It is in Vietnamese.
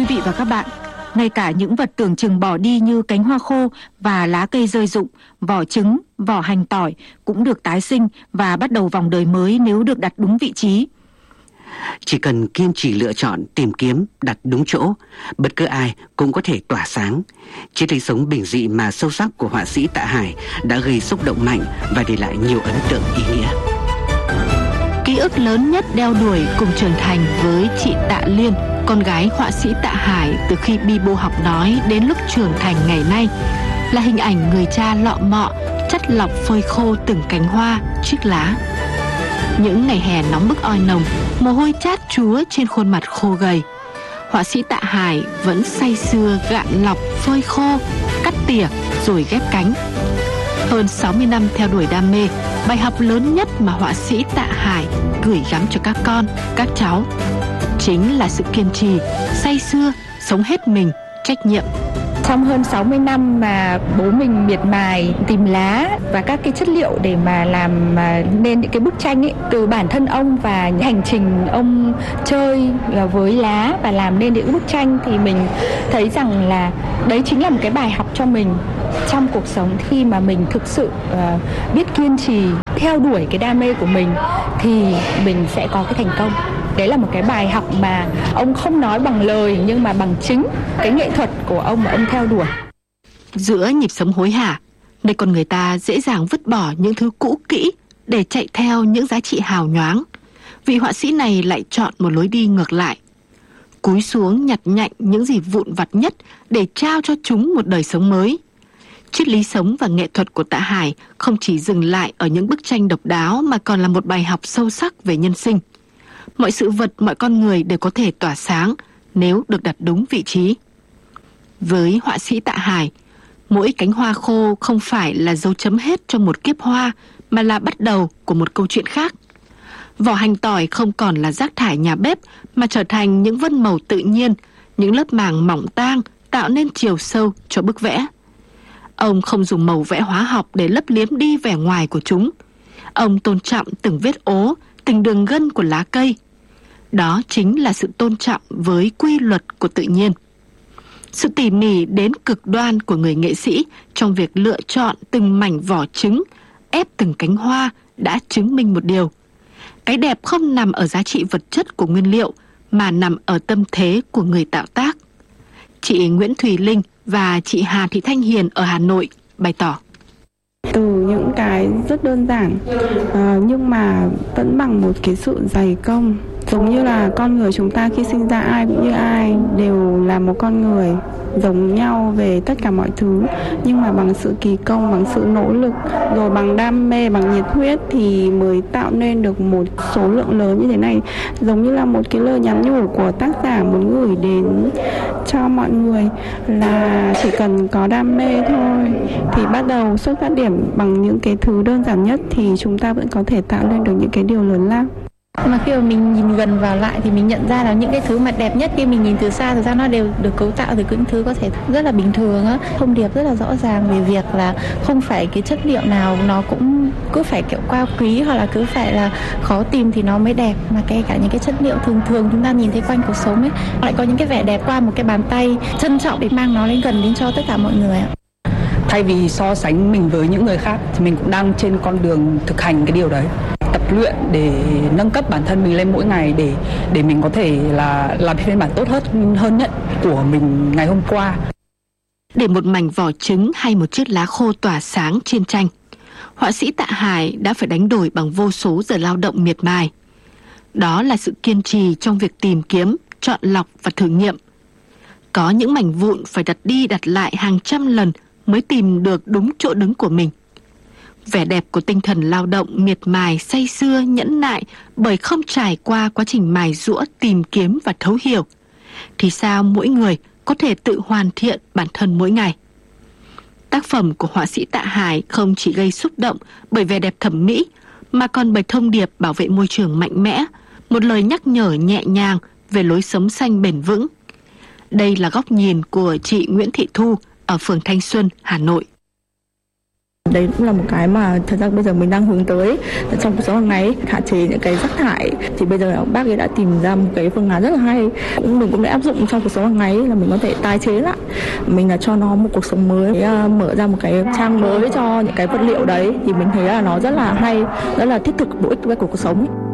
quý vị và các bạn, ngay cả những vật tưởng chừng bỏ đi như cánh hoa khô và lá cây rơi rụng, vỏ trứng, vỏ hành tỏi cũng được tái sinh và bắt đầu vòng đời mới nếu được đặt đúng vị trí. Chỉ cần kiên trì lựa chọn, tìm kiếm, đặt đúng chỗ, bất cứ ai cũng có thể tỏa sáng. Triết lý sống bình dị mà sâu sắc của họa sĩ Tạ Hải đã gây xúc động mạnh và để lại nhiều ấn tượng ý nghĩa. Ký ức lớn nhất đeo đuổi cùng trưởng thành với chị Tạ Liên, con gái họa sĩ Tạ Hải từ khi bi bô học nói đến lúc trưởng thành ngày nay, là hình ảnh người cha lọ mọ, chắt lọc phơi khô từng cánh hoa, chiếc lá. Những ngày hè nóng bức oi nồng, mồ hôi chát chúa trên khuôn mặt khô gầy, họa sĩ Tạ Hải vẫn say sưa gạn lọc, phơi khô, cắt tỉa rồi ghép cánh. Hơn 60 năm theo đuổi đam mê, bài học lớn nhất mà họa sĩ Tạ Hải gửi gắm cho các con, các cháu chính là sự kiên trì, say sưa, sống hết mình, trách nhiệm. Trong hơn 60 năm mà bố mình miệt mài tìm lá và các cái chất liệu để mà làm nên những cái bức tranh ấy, từ bản thân ông và hành trình ông chơi với lá và làm nên những bức tranh, thì mình thấy rằng là đấy chính là một cái bài học cho mình trong cuộc sống. Khi mà mình thực sự biết kiên trì theo đuổi cái đam mê của mình thì mình sẽ có cái thành công. Đấy là một cái bài học mà ông không nói bằng lời nhưng mà bằng chính cái nghệ thuật của ông mà ông theo đuổi. Giữa nhịp sống hối hả, nơi con người ta dễ dàng vứt bỏ những thứ cũ kỹ để chạy theo những giá trị hào nhoáng, vị họa sĩ này lại chọn một lối đi ngược lại. Cúi xuống nhặt nhạnh những gì vụn vặt nhất để trao cho chúng một đời sống mới. Triết lý sống và nghệ thuật của Tạ Hải không chỉ dừng lại ở những bức tranh độc đáo mà còn là một bài học sâu sắc về nhân sinh. Mọi sự vật, mọi con người đều có thể tỏa sáng nếu được đặt đúng vị trí. Với họa sĩ Tạ Hải, mỗi cánh hoa khô không phải là dấu chấm hết cho một kiếp hoa, mà là bắt đầu của một câu chuyện khác. Vỏ hành tỏi không còn là rác thải nhà bếp, mà trở thành những vân màu tự nhiên, những lớp màng mỏng tang tạo nên chiều sâu cho bức vẽ. Ông không dùng màu vẽ hóa học để lấp liếm đi vẻ ngoài của chúng. Ông tôn trọng từng vết ố, từng đường gân của lá cây. Đó chính là sự tôn trọng với quy luật của tự nhiên. Sự tỉ mỉ đến cực đoan của người nghệ sĩ trong việc lựa chọn từng mảnh vỏ trứng, ép từng cánh hoa đã chứng minh một điều: cái đẹp không nằm ở giá trị vật chất của nguyên liệu, mà nằm ở tâm thế của người tạo tác. Chị Nguyễn Thùy Linh và chị Hà Thị Thanh Hiền ở Hà Nội bày tỏ. Từ những cái rất đơn giản nhưng mà vẫn bằng một cái sự dày công. Giống như là con người chúng ta khi sinh ra ai cũng như ai đều là một con người giống nhau về tất cả mọi thứ, nhưng mà bằng sự kỳ công, bằng sự nỗ lực, rồi bằng đam mê, bằng nhiệt huyết thì mới tạo nên được một số lượng lớn như thế này. Giống như là một cái lời nhắn nhủ của tác giả muốn gửi đến cho mọi người là chỉ cần có đam mê thôi thì bắt đầu xuất phát điểm bằng những cái thứ đơn giản nhất thì chúng ta vẫn có thể tạo lên được những cái điều lớn lao. Mà khi mà mình nhìn gần vào lại thì mình nhận ra là những cái thứ mà đẹp nhất khi mình nhìn từ xa, thực ra nó đều được cấu tạo từ những thứ có thể rất là bình thường á. Thông điệp rất là rõ ràng về việc là không phải cái chất liệu nào nó cũng cứ phải kiểu cao quý hoặc là cứ phải là khó tìm thì nó mới đẹp, mà kể cả những cái chất liệu thường thường chúng ta nhìn thấy quanh cuộc sống ấy, nó lại có những cái vẻ đẹp qua một cái bàn tay trân trọng để mang nó lên gần đến cho tất cả mọi người ạ. Thay vì so sánh mình với những người khác thì mình cũng đang trên con đường thực hành cái điều đấy, tập luyện để nâng cấp bản thân mình lên mỗi ngày để mình có thể là làm phiên bản tốt hơn nhất của mình ngày hôm qua. Để một mảnh vỏ trứng hay một chiếc lá khô tỏa sáng trên tranh, họa sĩ Tạ Hải đã phải đánh đổi bằng vô số giờ lao động miệt mài. Đó là sự kiên trì trong việc tìm kiếm, chọn lọc và thử nghiệm. Có những mảnh vụn phải đặt đi đặt lại hàng trăm lần mới tìm được đúng chỗ đứng của mình. Vẻ đẹp của tinh thần lao động miệt mài, say sưa, nhẫn nại bởi không trải qua quá trình mài giũa, tìm kiếm và thấu hiểu, thì sao mỗi người có thể tự hoàn thiện bản thân mỗi ngày. Tác phẩm của họa sĩ Tạ Hải không chỉ gây xúc động bởi vẻ đẹp thẩm mỹ, mà còn bởi thông điệp bảo vệ môi trường mạnh mẽ, một lời nhắc nhở nhẹ nhàng về lối sống xanh bền vững. Đây là góc nhìn của chị Nguyễn Thị Thu ở phường Thanh Xuân, Hà Nội. Đấy cũng là một cái mà thật ra bây giờ mình đang hướng tới trong cuộc sống hàng ngày, hạn chế những cái rác thải. Thì bây giờ bác ấy đã tìm ra một cái phương án rất là hay, mình cũng đã áp dụng trong cuộc sống hàng ngày, là mình có thể tái chế lại, mình là cho nó một cuộc sống mới, mở ra một cái trang mới cho những cái vật liệu đấy, thì mình thấy là nó rất là hay, rất là thiết thực, bổ ích với cuộc sống.